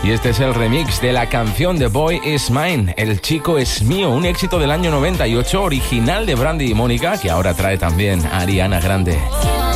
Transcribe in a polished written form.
Y este es el remix de la canción The Boy Is Mine, El chico es mío, un éxito del año 98, original de Brandy y Mónica, que ahora trae también a Ariana Grande.